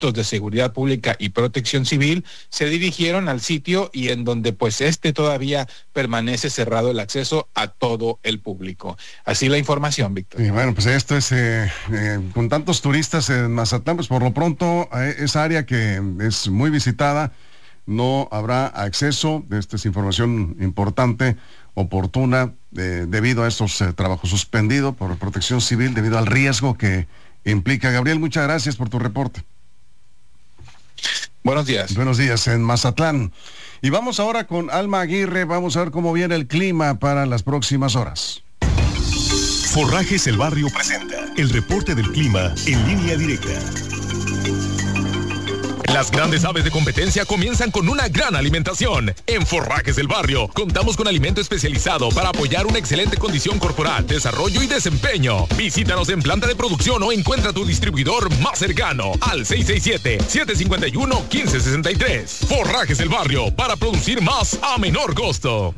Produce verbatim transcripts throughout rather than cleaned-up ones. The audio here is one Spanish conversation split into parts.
de Seguridad Pública y Protección Civil se dirigieron al sitio y en donde pues este todavía permanece cerrado el acceso a todo el público. Así la información, Víctor. Y bueno, pues esto es, eh, eh, con tantos turistas en Mazatlán, pues por lo pronto eh, esa área que es muy visitada, no habrá acceso. Esta es información importante, oportuna, eh, debido a estos eh, trabajos suspendidos por Protección Civil, debido al riesgo que implica. Gabriel, muchas gracias por tu reporte. Buenos días. Buenos días en Mazatlán. Y vamos ahora con Alma Aguirre, vamos a ver cómo viene el clima para las próximas horas. Forrajes El Barrio presenta el reporte del clima en línea directa. Las grandes aves de competencia comienzan con una gran alimentación. En Forrajes del Barrio contamos con alimento especializado para apoyar una excelente condición corporal, desarrollo y desempeño. Visítanos en planta de producción o encuentra tu distribuidor más cercano al seis seis siete, siete cinco uno, uno cinco seis tres. Forrajes del Barrio, para producir más a menor costo.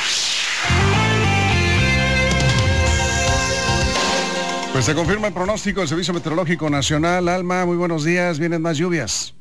Pues se confirma el pronóstico del Servicio Meteorológico Nacional. Alma, muy buenos días, vienen más lluvias.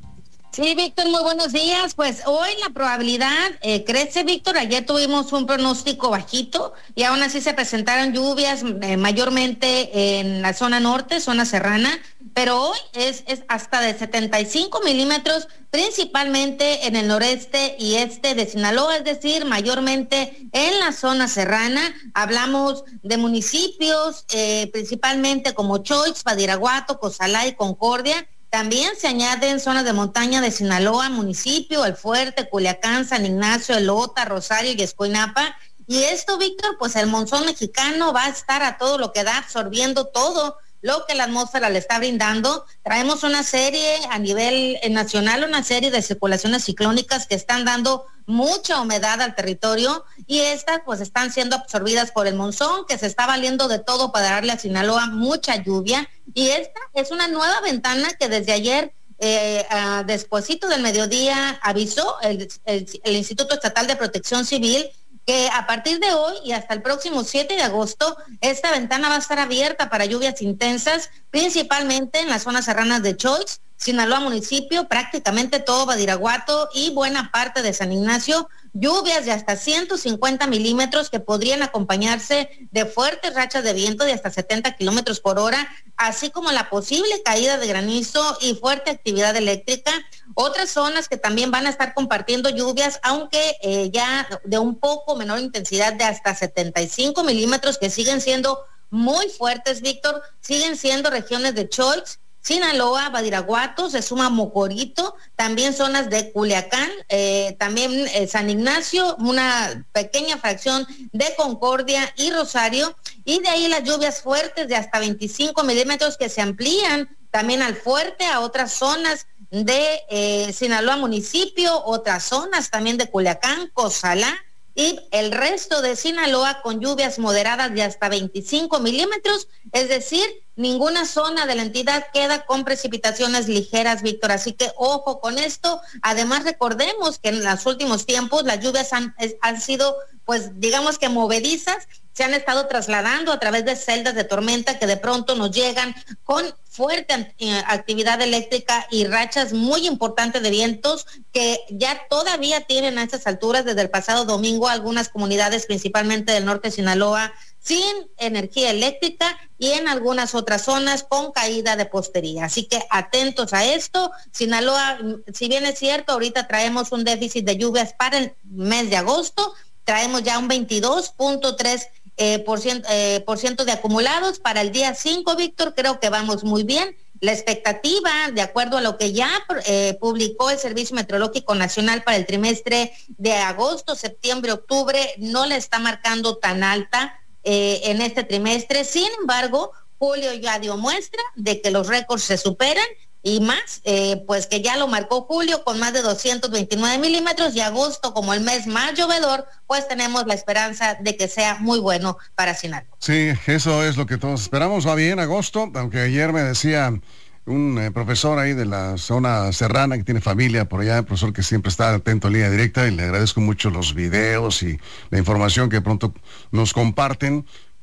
Sí, Víctor, muy buenos días. Pues hoy la probabilidad eh, crece, Víctor. Ayer tuvimos un pronóstico bajito y aún así se presentaron lluvias eh, mayormente en la zona norte, zona serrana, pero hoy es, es hasta de setenta y cinco milímetros, principalmente en el noreste y este de Sinaloa, es decir, mayormente en la zona serrana. Hablamos de municipios, eh, principalmente como Choix, Badiraguato, Cozalá y Concordia. También se añaden zonas de montaña de Sinaloa, municipio, El Fuerte, Culiacán, San Ignacio, Elota, Rosario y Escuinapa. Y esto, Víctor, pues el monzón mexicano va a estar a todo lo que da, absorbiendo todo lo que la atmósfera le está brindando. Traemos una serie a nivel nacional, una serie de circulaciones ciclónicas que están dando mucha humedad al territorio y estas pues están siendo absorbidas por el monzón, que se está valiendo de todo para darle a Sinaloa mucha lluvia. Y esta es una nueva ventana que desde ayer, eh, uh, despuesito del mediodía, avisó el, el, el Instituto Estatal de Protección Civil que a partir de hoy y hasta el próximo siete de agosto, esta ventana va a estar abierta para lluvias intensas, principalmente en las zonas serranas de Choix, Sinaloa municipio, prácticamente todo Badiraguato y buena parte de San Ignacio, lluvias de hasta ciento cincuenta milímetros que podrían acompañarse de fuertes rachas de viento de hasta setenta kilómetros por hora, así como la posible caída de granizo y fuerte actividad eléctrica. Otras zonas que también van a estar compartiendo lluvias, aunque eh, ya de un poco menor intensidad, de hasta setenta y cinco milímetros, que siguen siendo muy fuertes, Víctor, siguen siendo regiones de Choix, Sinaloa, Badiraguato, se suma Mocorito, también zonas de Culiacán, eh, también eh, San Ignacio, una pequeña fracción de Concordia y Rosario, y de ahí las lluvias fuertes de hasta veinticinco milímetros que se amplían también al fuerte, a otras zonas de eh, Sinaloa municipio, otras zonas también de Culiacán, Cozalá, y el resto de Sinaloa con lluvias moderadas de hasta veinticinco milímetros, es decir, ninguna zona de la entidad queda con precipitaciones ligeras, Víctor, así que ojo con esto. Además, recordemos que en los últimos tiempos las lluvias han, han sido, pues, digamos que movedizas, se han estado trasladando a través de celdas de tormenta que de pronto nos llegan con fuerte eh, actividad eléctrica y rachas muy importantes de vientos que ya todavía tienen a estas alturas desde el pasado domingo algunas comunidades, principalmente del norte de Sinaloa, sin energía eléctrica y en algunas otras zonas con caída de postería. Así que atentos a esto. Sinaloa, si bien es cierto, ahorita traemos un déficit de lluvias para el mes de agosto, traemos ya un veintidós punto tres Eh, por, ciento, eh, por ciento de acumulados para el día cinco, Víctor. Creo que vamos muy bien. La expectativa, de acuerdo a lo que ya eh, publicó el Servicio Meteorológico Nacional para el trimestre de agosto, septiembre, octubre, no le está marcando tan alta eh, en este trimestre. Sin embargo, julio ya dio muestra de que los récords se superan y más, eh, pues que ya lo marcó julio con más de doscientos veintinueve milímetros, y agosto, como el mes más llovedor, pues tenemos la esperanza de que sea muy bueno para Sinaloa. Sí, eso es lo que todos esperamos. Va bien agosto, aunque ayer me decía un eh, profesor ahí de la zona serrana que tiene familia por allá, profesor que siempre está atento en línea directa, y le agradezco mucho los videos y la información que de pronto nos comparten,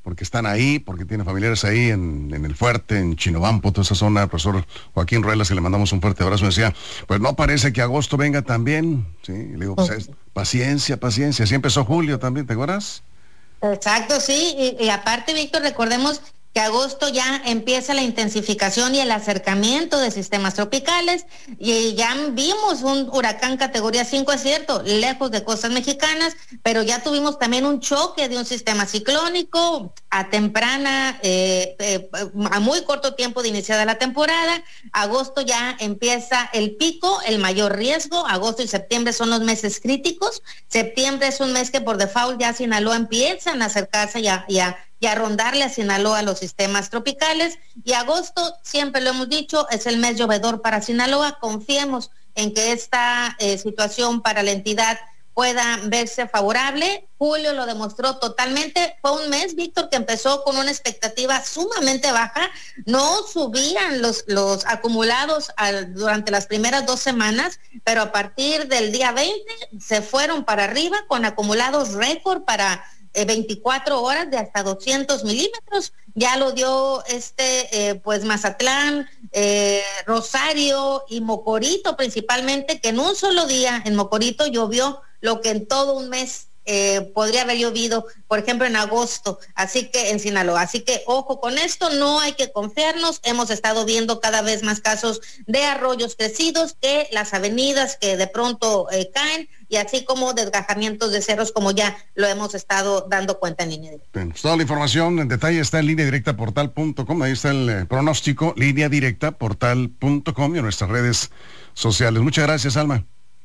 porque están ahí, porque tienen familiares ahí en, en el fuerte, en Chinobampo, toda esa zona. El profesor Joaquín Ruelas, que le mandamos un fuerte abrazo, me decía, pues no parece que agosto venga tan bien, ¿sí? Y le digo, pues es, paciencia, paciencia, así empezó julio también, ¿te acuerdas? Exacto, sí, y, y aparte, Víctor, recordemos que agosto ya empieza la intensificación y el acercamiento de sistemas tropicales, y ya vimos un huracán categoría cinco, es cierto, lejos de costas mexicanas, pero ya tuvimos también un choque de un sistema ciclónico a temprana, eh, eh, a muy corto tiempo de iniciada la temporada. Agosto ya empieza el pico, el mayor riesgo. Agosto y septiembre son los meses críticos. Septiembre es un mes que por default ya Sinaloa empiezan a acercarse ya, ya y a rondarle a Sinaloa los sistemas tropicales. Y agosto, siempre lo hemos dicho, es el mes llovedor para Sinaloa. Confiemos en que esta eh, situación para la entidad pueda verse favorable. Julio lo demostró totalmente. Fue un mes, Víctor, que empezó con una expectativa sumamente baja. No subían los, los acumulados al, durante las primeras dos semanas, pero a partir del día veinte se fueron para arriba con acumulados récord para Eh, veinticuatro horas de hasta doscientos milímetros. Ya lo dio este, eh, pues Mazatlán, eh, Rosario y Mocorito principalmente, que en un solo día en Mocorito llovió lo que en todo un mes eh, podría haber llovido, por ejemplo, en agosto, así que en Sinaloa. Así que ojo con esto, no hay que confiarnos. Hemos estado viendo cada vez más casos de arroyos crecidos, que las avenidas que de pronto eh, caen, y así como desgajamientos de cerros, como ya lo hemos estado dando cuenta en línea directa. Bien, pues toda la información en detalle está en línea directa portal punto com, ahí está el eh, pronóstico, línea directa portal punto com, y en nuestras redes sociales. Muchas gracias, Alma.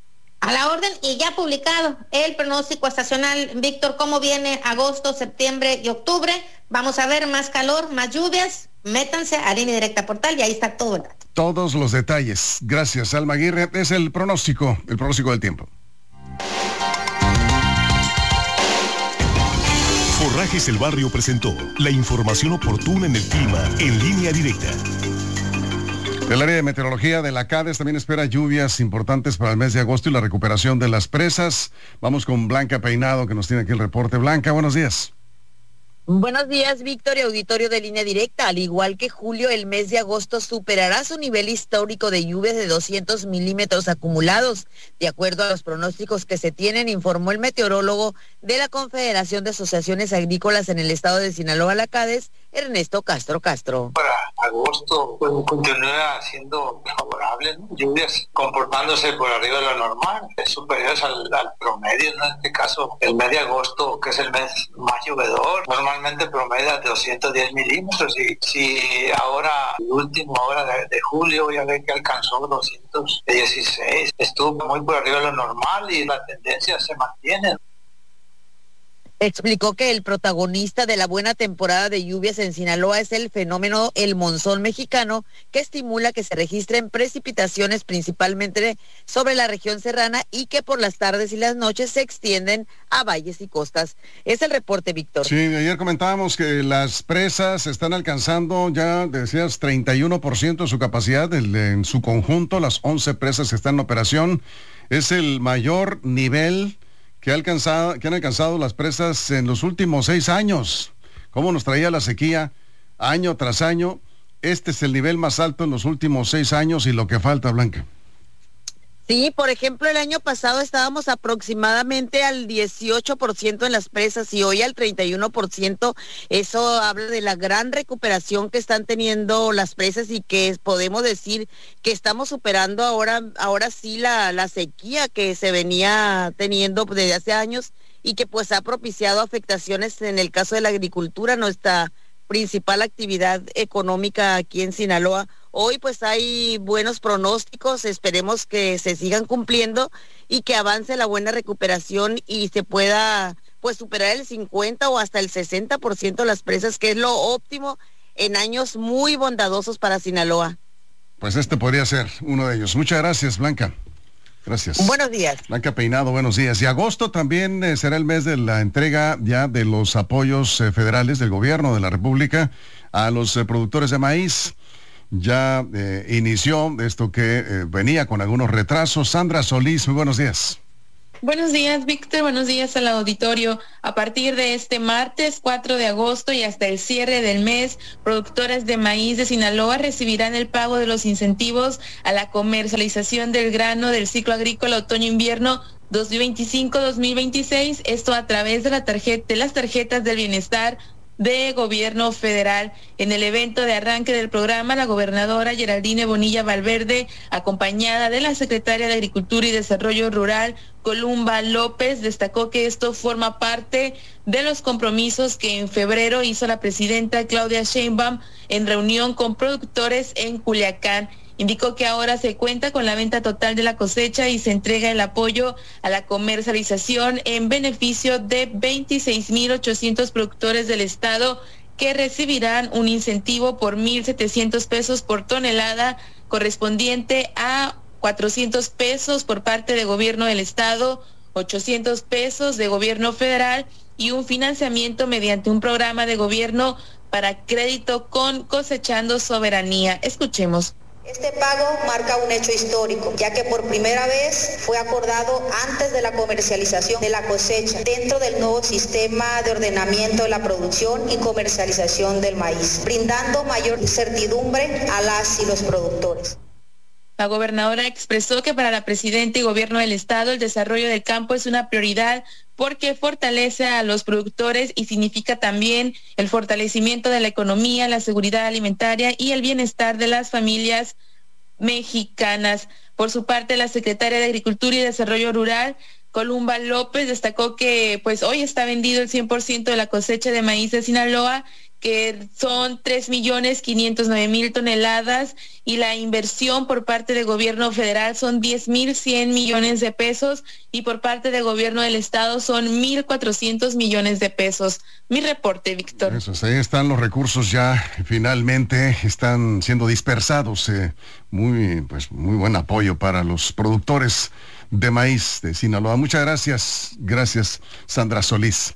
A la orden, y ya publicado el pronóstico estacional. Víctor, ¿cómo viene agosto, septiembre y octubre? Vamos a ver más calor, más lluvias. Métanse a línea directa portal y ahí está todo el dato. Todos los detalles. Gracias, Alma Aguirre. Es el pronóstico, el pronóstico del tiempo. Forrajes El Barrio presentó la información oportuna en el clima en línea directa. El área de meteorología de la CADES también espera lluvias importantes para el mes de agosto y la recuperación de las presas. Vamos con Blanca Peinado, que nos tiene aquí el reporte. Blanca, buenos días. Buenos días, Víctor y auditorio de Línea Directa. Al igual que julio, el mes de agosto superará su nivel histórico de lluvias de doscientos milímetros acumulados. De acuerdo a los pronósticos que se tienen, informó el meteorólogo de la Confederación de Asociaciones Agrícolas en el estado de Sinaloa, la CADES, Ernesto Castro Castro. Para agosto pues, continúa siendo favorable, ¿no? Lluvias comportándose por arriba de lo normal, superiores al, al promedio, ¿no? En este caso, el mes de agosto, que es el mes más llovedor, normalmente promedia de doscientos diez milímetros, y si ahora, el último hora de, de julio, ya ve que alcanzó doscientos dieciséis, estuvo muy por arriba de lo normal y la tendencia se mantiene. Explicó que el protagonista de la buena temporada de lluvias en Sinaloa es el fenómeno el monzón mexicano, que estimula que se registren precipitaciones principalmente sobre la región serrana y que por las tardes y las noches se extienden a valles y costas. Es el reporte, Víctor. Sí, ayer comentábamos que las presas están alcanzando ya, decías, treinta y uno por ciento de su capacidad el, en su conjunto. Las once presas que están en operación. Es el mayor nivel que, ha alcanzado, que han alcanzado las presas en los últimos seis años. ¿Cómo nos traía la sequía año tras año? Este es el nivel más alto en los últimos seis años y lo que falta, Blanca. Sí, por ejemplo, el año pasado estábamos aproximadamente al dieciocho por ciento en las presas y hoy al treinta y uno por ciento. Eso habla de la gran recuperación que están teniendo las presas y que podemos decir que estamos superando ahora, ahora sí la, la sequía que se venía teniendo desde hace años y que pues ha propiciado afectaciones en el caso de la agricultura, nuestra principal actividad económica aquí en Sinaloa. Hoy pues hay buenos pronósticos, esperemos que se sigan cumpliendo y que avance la buena recuperación y se pueda pues superar el cincuenta o hasta el sesenta por ciento de las presas, que es lo óptimo en años muy bondadosos para Sinaloa. Pues este podría ser uno de ellos. Muchas gracias, Blanca. Gracias. Buenos días. Blanca Peinado, buenos días. Y agosto también eh, será el mes de la entrega ya de los apoyos eh, federales del gobierno de la República a los eh, productores de maíz. Ya eh, inició esto que eh, venía con algunos retrasos. Sandra Solís, muy buenos días. Buenos días, Víctor. Buenos días al auditorio. A partir de este martes cuatro de agosto y hasta el cierre del mes, productores de maíz de Sinaloa recibirán el pago de los incentivos a la comercialización del grano del ciclo agrícola otoño-invierno dos mil veinticinco dos mil veintiséis, esto a través de la tarjeta, de las tarjetas del bienestar de gobierno federal. En el evento de arranque del programa, la gobernadora Geraldine Bonilla Valverde, acompañada de la secretaria de Agricultura y Desarrollo Rural, Columba López, destacó que esto forma parte de los compromisos que en febrero hizo la presidenta Claudia Sheinbaum en reunión con productores en Culiacán. Indicó que ahora se cuenta con la venta total de la cosecha y se entrega el apoyo a la comercialización en beneficio de veintiséis mil ochocientos productores del estado que recibirán un incentivo por mil setecientos pesos por tonelada, correspondiente a cuatrocientos pesos por parte del gobierno del estado, ochocientos pesos de gobierno federal y un financiamiento mediante un programa de gobierno para crédito con Cosechando Soberanía. Escuchemos. Este pago marca un hecho histórico, ya que por primera vez fue acordado antes de la comercialización de la cosecha, dentro del nuevo sistema de ordenamiento de la producción y comercialización del maíz, brindando mayor certidumbre a las y los productores. La gobernadora expresó que para la presidenta y gobierno del estado el desarrollo del campo es una prioridad porque fortalece a los productores y significa también el fortalecimiento de la economía, la seguridad alimentaria y el bienestar de las familias mexicanas. Por su parte, la secretaria de Agricultura y Desarrollo Rural, Columba López, destacó que pues hoy está vendido el cien por ciento de la cosecha de maíz de Sinaloa, que son tres millones quinientos nueve mil toneladas, y la inversión por parte del gobierno federal son diez mil cien millones de pesos y por parte del gobierno del estado son mil cuatrocientos millones de pesos. Mi reporte, Víctor. Eso, ahí están los recursos ya, finalmente están siendo dispersados. Eh, muy, pues, muy buen apoyo para los productores de maíz de Sinaloa. Muchas gracias, gracias Sandra Solís.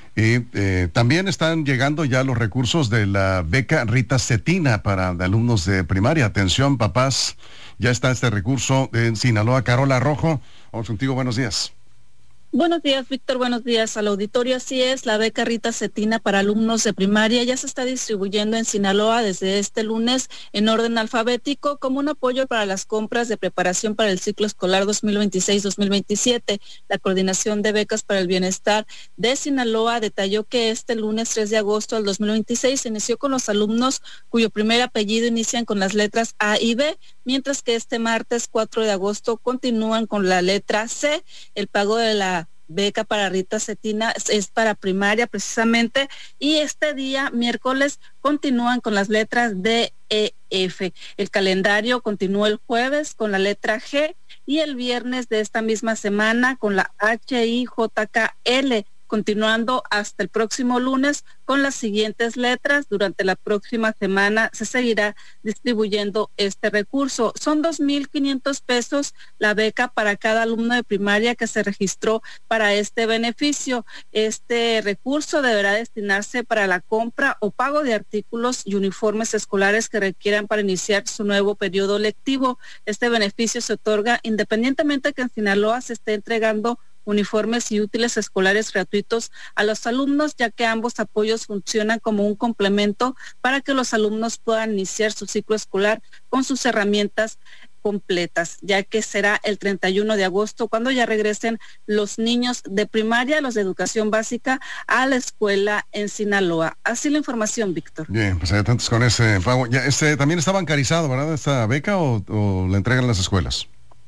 Y eh, también están llegando ya los recursos de la beca Rita Cetina para alumnos de primaria. Atención, papás, ya está este recurso en Sinaloa. Carola Rojo, vamos contigo, buenos días. Buenos días, Víctor. Buenos días al auditorio. Así es, la beca Rita Cetina para alumnos de primaria ya se está distribuyendo en Sinaloa desde este lunes en orden alfabético como un apoyo para las compras de preparación para el ciclo escolar dos mil veintiséis dos mil veintisiete. La Coordinación de Becas para el Bienestar de Sinaloa detalló que este lunes tres de agosto del dos mil veintiséis se inició con los alumnos cuyo primer apellido inician con las letras A y B, mientras que este martes cuatro de agosto continúan con la letra C. El pago de la beca para Rita Cetina es para primaria precisamente, y este día miércoles continúan con las letras D, E, F. El calendario continúa el jueves con la letra G y el viernes de esta misma semana con la H, I, J, K, L, continuando hasta el próximo lunes con las siguientes letras. Durante la próxima semana se seguirá distribuyendo este recurso. Son dos mil quinientos pesos la beca para cada alumno de primaria que se registró para este beneficio. Este recurso deberá destinarse para la compra o pago de artículos y uniformes escolares que requieran para iniciar su nuevo periodo lectivo. Este beneficio se otorga independientemente de que en Sinaloa se esté entregando uniformes y útiles escolares gratuitos a los alumnos, ya que ambos apoyos funcionan como un complemento para que los alumnos puedan iniciar su ciclo escolar con sus herramientas completas, ya que será el treinta y uno de agosto cuando ya regresen los niños de primaria, los de educación básica, a la escuela en Sinaloa. Así la información, Víctor. Bien, pues hay atentos con ese pago. Ya, este también está bancarizado, ¿verdad? ¿Esta beca o, o la entregan las escuelas?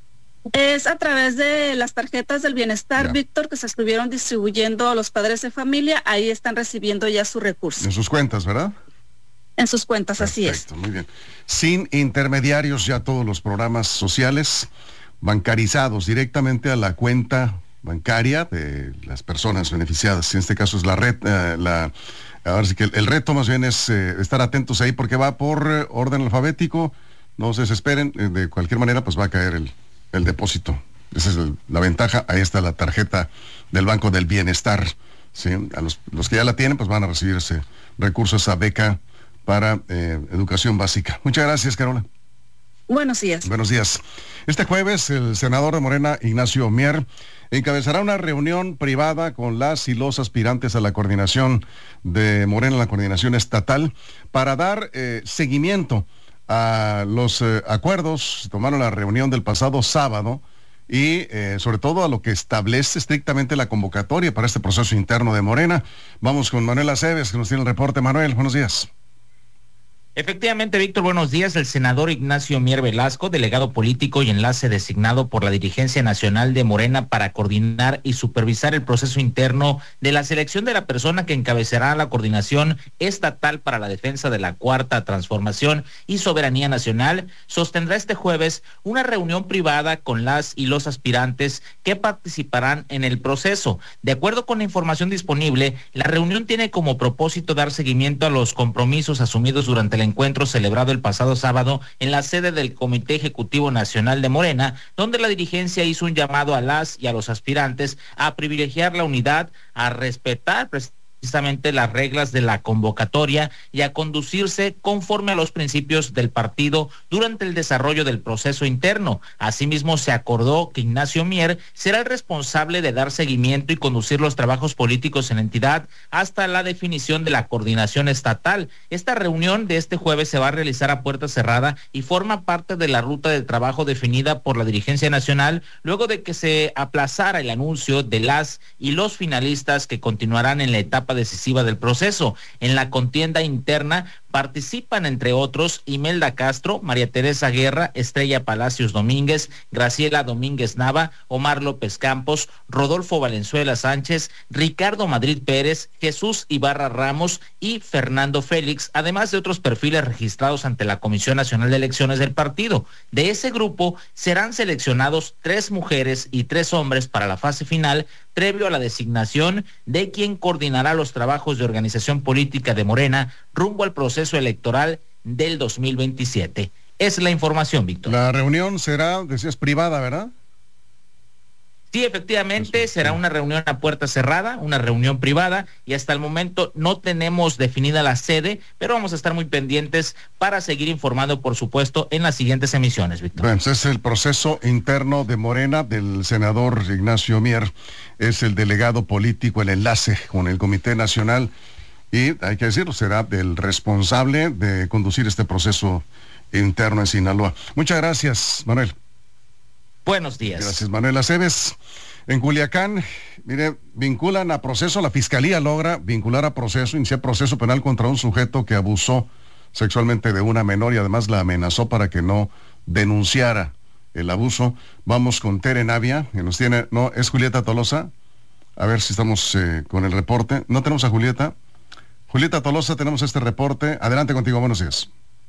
Es a través de las tarjetas del bienestar, ya, Víctor, que se estuvieron distribuyendo a los padres de familia. Ahí están recibiendo ya su recurso. En sus cuentas, ¿verdad? En sus cuentas, perfecto, así es. Muy bien. Sin intermediarios, ya todos los programas sociales bancarizados directamente a la cuenta bancaria de las personas beneficiadas. En este caso es la red, eh, la, ahora sí que el, el reto más bien es eh, estar atentos ahí porque va por eh, orden alfabético. No se desesperen, eh, de cualquier manera pues va a caer el el depósito. Esa es el, la ventaja. Ahí está la tarjeta del Banco del Bienestar. ¿Sí? A los, los que ya la tienen, pues van a recibir ese recurso, esa beca para eh, educación básica. Muchas gracias, Carola. Buenos días. Buenos días. Este jueves, el senador de Morena, Ignacio Mier, encabezará una reunión privada con las y los aspirantes a la coordinación de Morena, la coordinación estatal, para dar eh, seguimiento a los eh, acuerdos. Tomaron la reunión del pasado sábado y eh, sobre todo a lo que establece estrictamente la convocatoria para este proceso interno de Morena. Vamos con Manuel Aceves, que nos tiene el reporte. Manuel, buenos días. Efectivamente, Víctor, buenos días. El senador Ignacio Mier Velasco, delegado político y enlace designado por la dirigencia nacional de Morena para coordinar y supervisar el proceso interno de la selección de la persona que encabezará la coordinación estatal para la defensa de la Cuarta Transformación y Soberanía Nacional, sostendrá este jueves una reunión privada con las y los aspirantes que participarán en el proceso. De acuerdo con la información disponible, la reunión tiene como propósito dar seguimiento a los compromisos asumidos durante la encuentro celebrado el pasado sábado en la sede del Comité Ejecutivo Nacional de Morena, donde la dirigencia hizo un llamado a las y a los aspirantes a privilegiar la unidad, a respetar precisamente las reglas de la convocatoria y a conducirse conforme a los principios del partido durante el desarrollo del proceso interno. Asimismo, se acordó que Ignacio Mier será el responsable de dar seguimiento y conducir los trabajos políticos en la entidad hasta la definición de la coordinación estatal. Esta reunión de este jueves se va a realizar a puerta cerrada y forma parte de la ruta de trabajo definida por la dirigencia nacional luego de que se aplazara el anuncio de las y los finalistas que continuarán en la etapa decisiva del proceso. En la contienda interna participan, entre otros, Imelda Castro, María Teresa Guerra, Estrella Palacios Domínguez, Graciela Domínguez Nava, Omar López Campos, Rodolfo Valenzuela Sánchez, Ricardo Madrid Pérez, Jesús Ibarra Ramos y Fernando Félix, además de otros perfiles registrados ante la Comisión Nacional de Elecciones del partido. De ese grupo serán seleccionados tres mujeres y tres hombres para la fase final, previo a la designación de quien coordinará los trabajos de organización política de Morena rumbo al proceso electoral del dos mil veintisiete. Es la información, Víctor. La reunión será, decías, privada, ¿verdad? Sí, efectivamente, será una reunión a puerta cerrada, una reunión privada, y hasta el momento no tenemos definida la sede, pero vamos a estar muy pendientes para seguir informando, por supuesto, en las siguientes emisiones, Víctor. Bueno, es el proceso interno de Morena, del senador Ignacio Mier, es el delegado político, el enlace con el Comité Nacional, y hay que decirlo, será el responsable de conducir este proceso interno en Sinaloa. Muchas gracias, Manuel. Buenos días. Gracias, Manuel Aceves. En Culiacán, mire, vinculan a proceso, la Fiscalía logra vincular a proceso, iniciar proceso penal contra un sujeto que abusó sexualmente de una menor y además la amenazó para que no denunciara el abuso. Vamos con Tere Navia, que nos tiene, no, es Julieta Tolosa. A ver si estamos eh, con el reporte. ¿No tenemos a Julieta? Julieta Tolosa, tenemos este reporte. Adelante contigo, buenos días.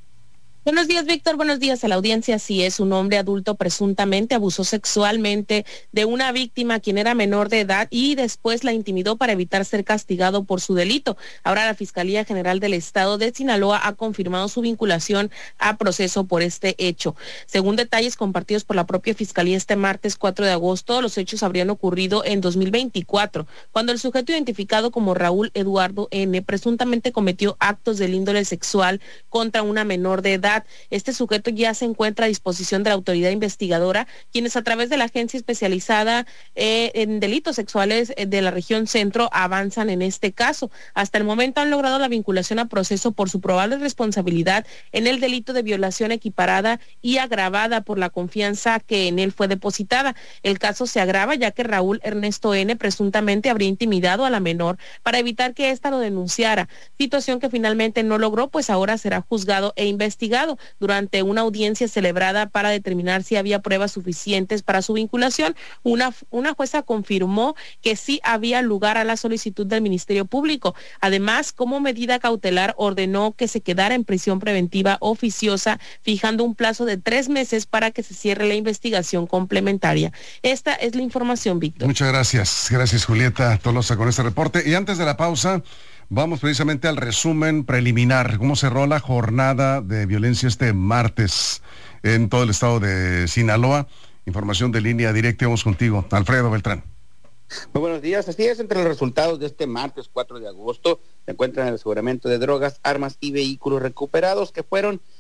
Buenos días, Víctor. Buenos días a la audiencia. Sí, es un hombre adulto presuntamente abusó sexualmente de una víctima quien era menor de edad y después la intimidó para evitar ser castigado por su delito. Ahora la Fiscalía General del Estado de Sinaloa ha confirmado su vinculación a proceso por este hecho. Según detalles compartidos por la propia Fiscalía este martes cuatro de agosto, los hechos habrían ocurrido en dos mil veinticuatro, cuando el sujeto identificado como Raúl Eduardo N. presuntamente cometió actos del índole sexual contra una menor de edad. Este sujeto ya se encuentra a disposición de la autoridad investigadora, quienes a través de la agencia especializada eh, en delitos sexuales de la región centro avanzan en este caso. Hasta el momento han logrado la vinculación a proceso por su probable responsabilidad en el delito de violación equiparada y agravada por la confianza que en él fue depositada. El caso se agrava ya que Raúl Ernesto N. presuntamente habría intimidado a la menor para evitar que ésta lo denunciara, situación que finalmente no logró, pues ahora será juzgado e investigado durante una audiencia celebrada para determinar si había pruebas suficientes para su vinculación. Una, una jueza confirmó que sí había lugar a la solicitud del Ministerio Público. Además, como medida cautelar, ordenó que se quedara en prisión preventiva oficiosa, fijando un plazo de tres meses para que se cierre la investigación complementaria. Esta es la información, Víctor. Muchas gracias. Gracias, Julieta Tolosa, con este reporte. Y antes de la pausa, vamos precisamente al resumen preliminar. ¿Cómo cerró la jornada de violencia este martes en todo el estado de Sinaloa? Información de línea directa. Vamos contigo, Alfredo Beltrán. Muy buenos días. Así es, entre los resultados de este martes cuatro de agosto se encuentran el aseguramiento de drogas, armas y vehículos recuperados, que fueron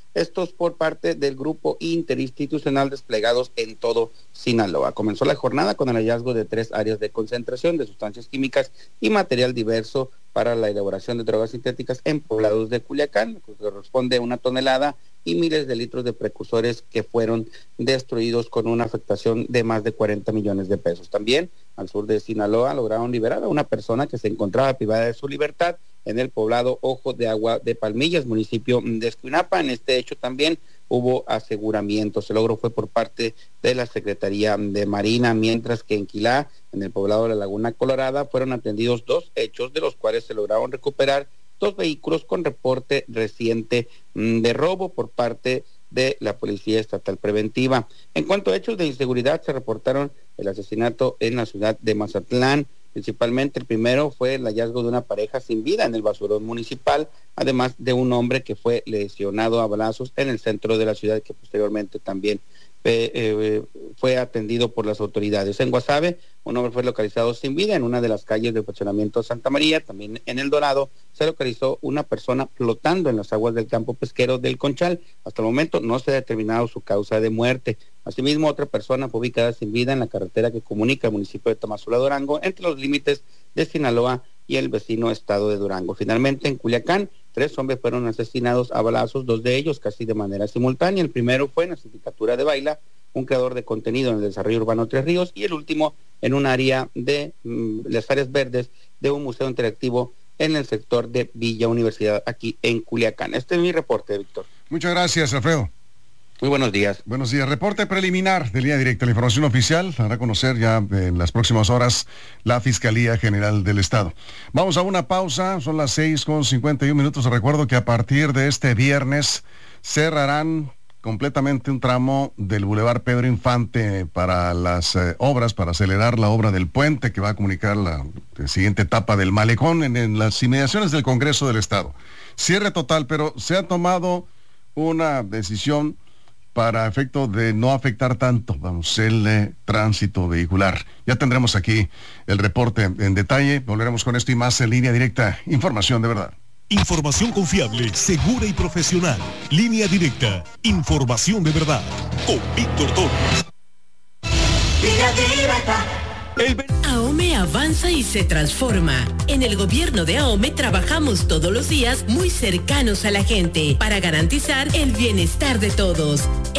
estos por parte del Grupo Interinstitucional desplegados en todo Sinaloa. Comenzó la jornada con el hallazgo de tres áreas de concentración de sustancias químicas y material diverso para la elaboración de drogas sintéticas en poblados de Culiacán, que corresponde a una tonelada y miles de litros de precursores que fueron destruidos con una afectación de más de cuarenta millones de pesos. También al sur de Sinaloa lograron liberar a una persona que se encontraba privada de su libertad en el poblado Ojo de Agua de Palmillas, municipio de Escuinapa. En este hecho también hubo aseguramientos. El logro fue por parte de la Secretaría de Marina, mientras que en Quilá, en el poblado de la Laguna Colorada, fueron atendidos dos hechos, de los cuales se lograron recuperar dos vehículos con reporte reciente de robo por parte de la Policía Estatal Preventiva. En cuanto a hechos de inseguridad, se reportaron el asesinato en la ciudad de Mazatlán. Principalmente el primero fue el hallazgo de una pareja sin vida en el basurón municipal, además de un hombre que fue lesionado a balazos en el centro de la ciudad, que posteriormente también eh, eh, fue atendido por las autoridades. En Guasave, un hombre fue localizado sin vida en una de las calles del fraccionamiento Santa María. También en El Dorado se localizó una persona flotando en las aguas del campo pesquero del Conchal. Hasta el momento no se ha determinado su causa de muerte. Asimismo, otra persona fue ubicada sin vida en la carretera que comunica el municipio de Tamazula, Durango, entre los límites de Sinaloa y el vecino estado de Durango. Finalmente, en Culiacán, tres hombres fueron asesinados a balazos, dos de ellos casi de manera simultánea. El primero fue en la sindicatura de Baila, un creador de contenido en el desarrollo urbano Tres Ríos, y el último en un área de mmm, las áreas verdes de un museo interactivo en el sector de Villa Universidad, aquí en Culiacán. Este es mi reporte, Víctor. Muchas gracias, Alfredo. Muy buenos días. Buenos días. Reporte preliminar de Línea Directa. La información oficial hará conocer ya en las próximas horas la Fiscalía General del Estado. Vamos a una pausa. Son las seis con cincuenta y un minutos. Recuerdo que a partir de este viernes cerrarán completamente un tramo del Boulevard Pedro Infante para las eh, obras, para acelerar la obra del puente que va a comunicar la, la siguiente etapa del malecón en, en las inmediaciones del Congreso del Estado. Cierre total, pero se ha tomado una decisión para efecto de no afectar tanto, vamos, el eh, tránsito vehicular. Ya tendremos aquí el reporte en detalle. Volveremos con esto y más en Línea Directa. Información de verdad. Información confiable, segura y profesional. Línea Directa. Información de verdad. Con Víctor Torres. Línea Directa. El... AOME avanza y se transforma. En el gobierno de AOME trabajamos todos los días muy cercanos a la gente para garantizar el bienestar de todos.